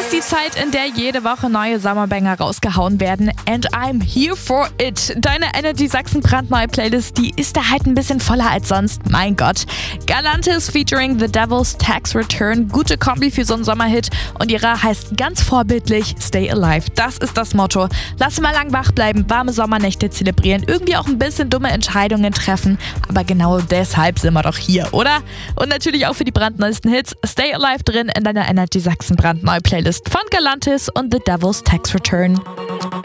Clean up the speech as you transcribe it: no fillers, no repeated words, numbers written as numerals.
ist die Zeit, in der jede Woche neue Sommerbanger rausgehauen werden. And I'm here for it. Deine Energy Sachsen brandneue Playlist, die ist da halt ein bisschen voller als sonst. Mein Gott. Galantis featuring The Devil's Tax Return. Gute Kombi für so einen Sommerhit. Und ihrer heißt ganz vorbildlich Stay Alive. Das ist das Motto. Lass mal lang wach bleiben, warme Sommernächte zelebrieren, irgendwie auch ein bisschen dumme Entscheidungen treffen. Aber genau deshalb sind wir doch hier, oder? Und natürlich auch für die brandneuesten Hits. Stay Alive drin in deiner Energy Sachsen brandneue Playlist von Galantis und The Devil's Tax Return.